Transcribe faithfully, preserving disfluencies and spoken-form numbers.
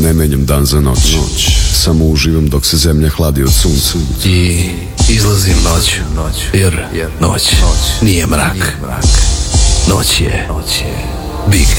ne menjam dan za noć. Samo uživam dok se zemlja hladi od sunca. I izlazim noću, jer noć nije mrak. Noć je big